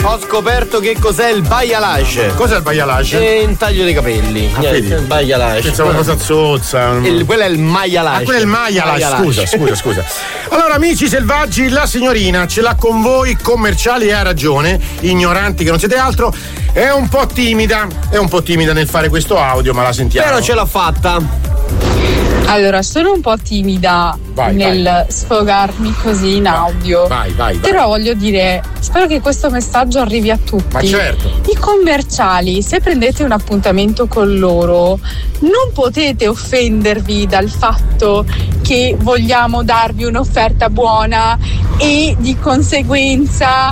Ho scoperto che cos'è il bailage. Cos'è il bailage? È un taglio dei capelli. Vedi? Il bailage. Pensavo una cosa zozza. Quello è il maialage. Quello è il maialage. Scusa. Allora, amici selvaggi, la signorina ce l'ha con voi, commerciali, e ha ragione, ignoranti che non siete altro. È un po' timida nel fare questo audio, ma la sentiamo. Però ce l'ha fatta. Allora, sono un po' timida nel sfogarmi così in audio. Vai. Però voglio dire, spero che questo messaggio arrivi a tutti. Ma certo. I commerciali, se prendete un appuntamento con loro, non potete offendervi dal fatto che vogliamo darvi un'offerta buona e di conseguenza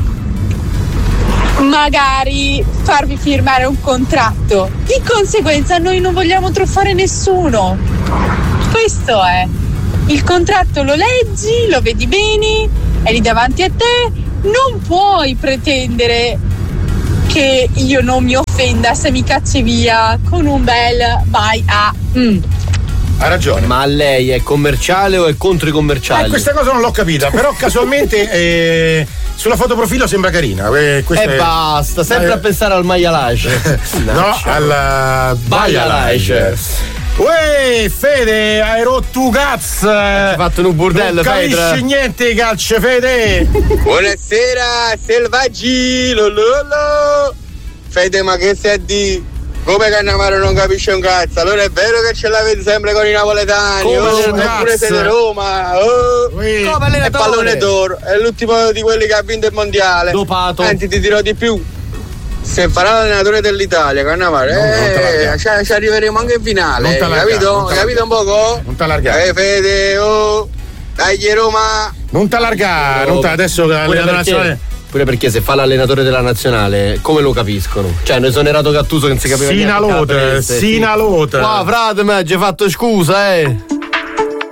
magari farvi firmare un contratto. Di conseguenza noi non vogliamo truffare nessuno. Questo è. Il contratto lo leggi, lo vedi bene, è lì davanti a te, non puoi pretendere che io non mi offenda se mi cacci via con un bel vai a. Ha ragione. Ma lei è commerciale o è contro i commerciali? Questa cosa non l'ho capita, però casualmente sulla foto profilo sembra carina. Basta, sempre a pensare al maialage. No, al bailage. Uè, Fede, hai rotto cazzo! Hai fatto un bordello, Fede. Non capisci niente di calcio, Fede! Buonasera, selvaggi! Lololo! Fede, ma che sei di? Come Cannavaro non capisce un cazzo? Allora è vero che ce l'avete sempre con i napoletani? Oppure siete Roma? Come è pallone d'oro, è l'ultimo di quelli che ha vinto il mondiale. Dopato. Anzi, ti dirò di più. Se farà l'allenatore dell'Italia, Cannavaro, ci arriveremo anche in finale. Capito un poco? Non t'allargare. Fede, dai Roma! Non t'allargare, adesso l'allenatore nazionale. Pure perché se fa l'allenatore della nazionale, come lo capiscono? Cioè, hanno esonerato Gattuso che non si capiva niente. Sinalote. Qua, frate, mi hai fatto scusa,